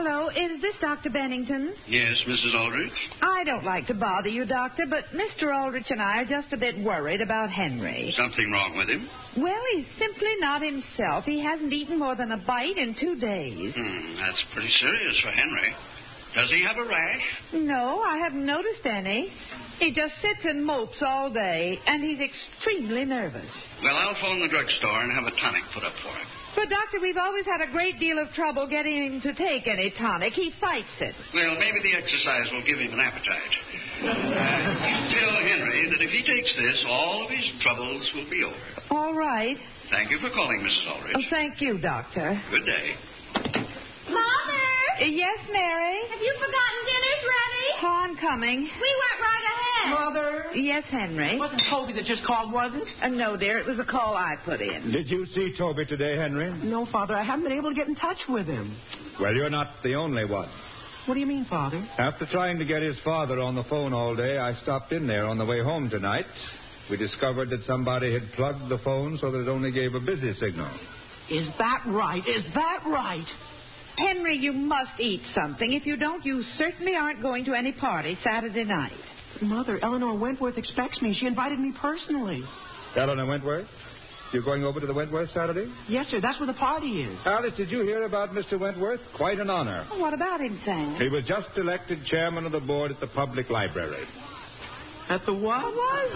Hello, is this Dr. Bennington? Yes, Mrs. Aldrich. I don't like to bother you, Doctor, but Mr. Aldrich and I are just a bit worried about Henry. Something wrong with him? Well, he's simply not himself. He hasn't eaten more than a bite in 2 days. That's pretty serious for Henry. Does he have a rash? No, I haven't noticed any. He just sits and mopes all day, and he's extremely nervous. Well, I'll phone the drugstore and have a tonic put up for him. But, Doctor, we've always had a great deal of trouble getting him to take any tonic. He fights it. Well, maybe the exercise will give him an appetite. Tell Henry that if he takes this, all of his troubles will be over. All right. Thank you for calling, Mrs. Aldrich. Oh, thank you, Doctor. Good day. Mother! Yes, Mary? Have you forgotten dinner's ready? Oh, I'm coming. We went right ahead. Mother? Yes, Henry? It wasn't Toby that just called, was it? No, dear, it was a call I put in. Did you see Toby today, Henry? No, Father, I haven't been able to get in touch with him. Well, you're not the only one. What do you mean, Father? After trying to get his father on the phone all day, I stopped in there on the way home tonight. We discovered that somebody had plugged the phone so that it only gave a busy signal. Is that right? Is that right? Henry, you must eat something. If you don't, you certainly aren't going to any party Saturday night. Mother, Eleanor Wentworth expects me. She invited me personally. Eleanor Wentworth? You're going over to the Wentworth Saturday? Yes, sir. That's where the party is. Alice, did you hear about Mr. Wentworth? Quite an honor. What about him, Sam? He was just elected chairman of the board at the public library. At the what? Was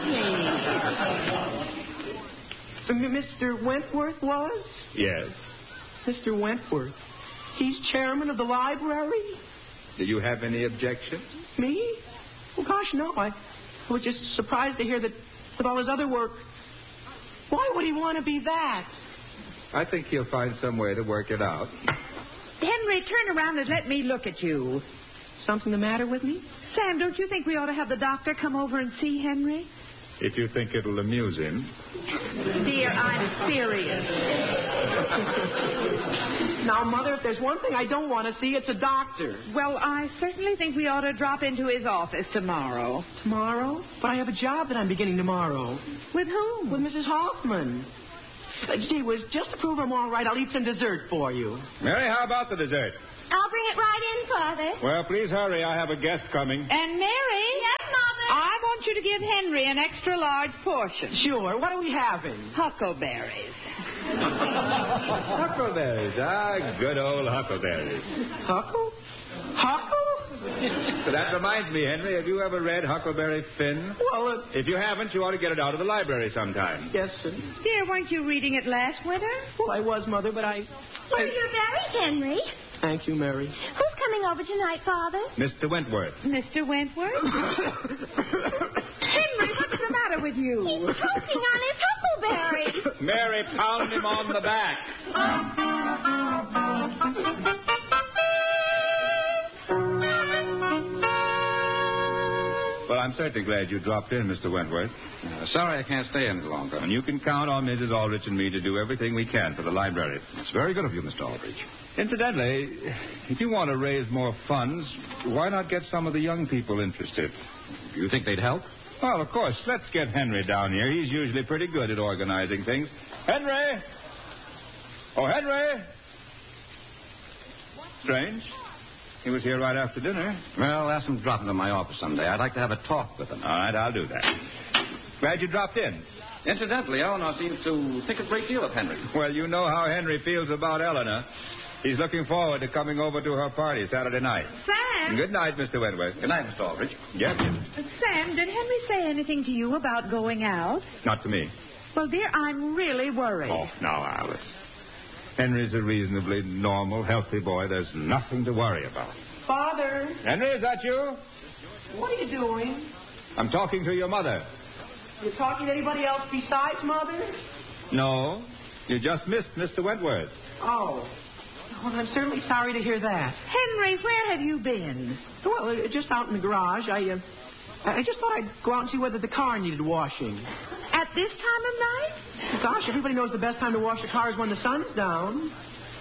he? Mr. Wentworth was? Yes. Mr. Wentworth. He's chairman of the library? Do you have any objection? Me? Oh, gosh, no. I was just surprised to hear that with all his other work. Why would he want to be that? I think he'll find some way to work it out. Henry, turn around and let me look at you. Something the matter with me? Sam, don't you think we ought to have the doctor come over and see Henry? If you think it'll amuse him. Dear, I'm serious. Now, Mother, if there's one thing I don't want to see, it's a doctor. Well, I certainly think we ought to drop into his office tomorrow. Tomorrow? But I have a job that I'm beginning tomorrow. With whom? With Mrs. Hoffman. Gee whiz, just to prove I'm all right, I'll eat some dessert for you. Mary, how about the dessert? I'll bring it right in, Father. Well, please hurry. I have a guest coming. And Mary? Yes, Mother? I want you to give Henry an extra large portion. Sure. What are we having? Huckleberries. Huckleberries. Good old huckleberries. Huckle? Huckle? So that reminds me, Henry, have you ever read Huckleberry Finn? Well, If you haven't, you ought to get it out of the library sometime. yes, sir. Dear, weren't you reading it last winter? Well, I was, Mother, but I... Well, you're very Henry. Thank you, Mary. Who's coming over tonight, Father? Mr. Wentworth. Mr. Wentworth? Henry, what's the matter with you? He's choking on his huckleberry. Mary, pound him on the back. Well, I'm certainly glad you dropped in, Mr. Wentworth. Sorry I can't stay any longer. And you can count on Mrs. Aldrich and me to do everything we can for the library. It's very good of you, Mr. Aldrich. Incidentally, if you want to raise more funds, why not get some of the young people interested? You think they'd help? Well, of course. Let's get Henry down here. He's usually pretty good at organizing things. Henry! Oh, Henry! Strange. He was here right after dinner. Well, ask him to drop into my office someday. I'd like to have a talk with him. All right, I'll do that. Glad you dropped in. Incidentally, Eleanor seems to think a great deal of Henry. Well, you know how Henry feels about Eleanor. He's looking forward to coming over to her party Saturday night. Sam? Good night, Mr. Wentworth. Good night, Mr. Aldrich. Yes. Sam, did Henry say anything to you about going out? Not to me. Well, dear, I'm really worried. Oh, now, Alice. Henry's a reasonably normal, healthy boy. There's nothing to worry about. Father, Henry, is that you? what are you doing? I'm talking to your mother. You talking to anybody else besides Mother? No, you just missed Mr. Wentworth. Oh. Well, I'm certainly sorry to hear that. Henry, where have you been? Well, just out in the garage. I just thought I'd go out and see whether the car needed washing. At this time of night? Gosh, everybody knows the best time to wash a car is when the sun's down.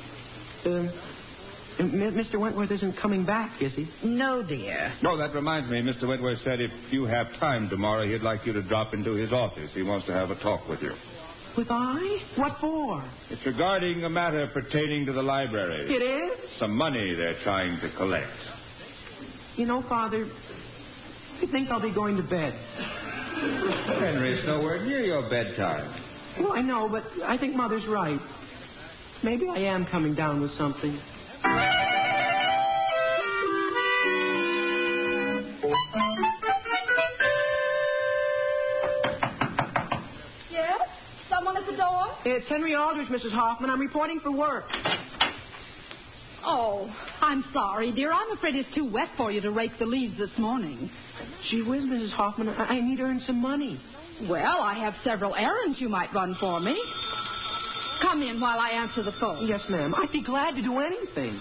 Mr. Wentworth isn't coming back, is he? No, dear. No, that reminds me. Mr. Wentworth said if you have time tomorrow, he'd like you to drop into his office. He wants to have a talk with you. With I? What for? It's regarding a matter pertaining to the library. It is? Some money they're trying to collect. You know, Father, I think I'll be going to bed. Henry, it's nowhere near your bedtime. Well, I know, but I think Mother's right. Maybe I am coming down with something. Yes? Someone at the door? It's Henry Aldrich, Mrs. Hoffman. I'm reporting for work. Oh, I'm sorry, dear. I'm afraid it's too wet for you to rake the leaves this morning. Gee whiz, Mrs. Hoffman, I need to earn some money. Well, I have several errands you might run for me. Come in while I answer the phone. Yes, ma'am. I'd be glad to do anything.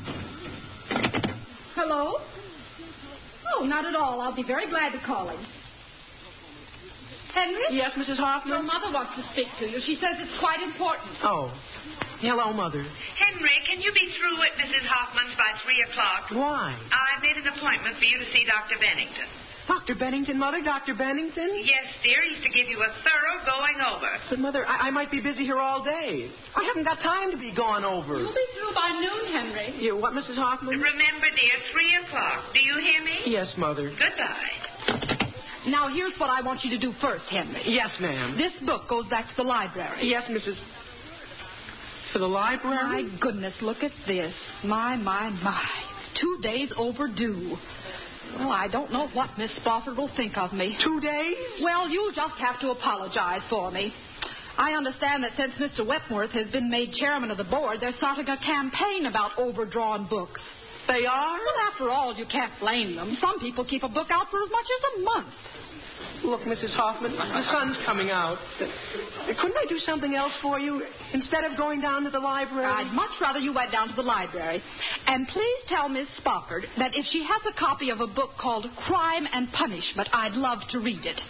Hello? Oh, not at all. I'll be very glad to call him. Henry? Yes, Mrs. Hoffman? Your mother wants to speak to you. She says it's quite important. Oh. Hello, Mother. Henry, can you be through at Mrs. Hoffman's by 3 o'clock? Why? I made an appointment for you to see Dr. Bennington. Dr. Bennington, Mother? Dr. Bennington? Yes, dear. He's to give you a thorough going over. But, Mother, I might be busy here all day. I haven't got time to be gone over. You'll be through by noon, Henry. You, what, Mrs. Hoffman? Remember, dear, 3 o'clock. Do you hear me? Yes, Mother. Goodbye. Now, here's what I want you to do first, Henry. Yes, ma'am. This book goes back to the library. Yes, Mrs. To the library? My goodness, look at this. My. It's 2 days overdue. Well, I don't know what Miss Spofford will think of me. 2 days? Well, you'll just have to apologize for me. I understand that since Mr. Wentworth has been made chairman of the board, they're starting a campaign about overdrawn books. They are? Well, after all, you can't blame them. Some people keep a book out for as much as a month. Look, Mrs. Hoffman, the sun's coming out. Couldn't I do something else for you instead of going down to the library? I'd much rather you went down to the library. And please tell Miss Spofford that if she has a copy of a book called Crime and Punishment, I'd love to read it.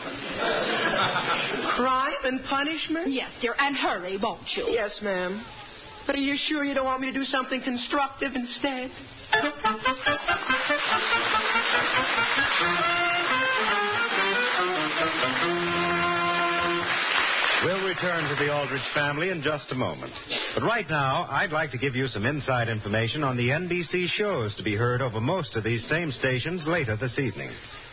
Crime and Punishment? Yes, dear, and hurry, won't you? Yes, ma'am. But are you sure you don't want me to do something constructive instead? We'll return to the Aldrich family in just a moment. But right now, I'd like to give you some inside information on the NBC shows to be heard over most of these same stations later this evening.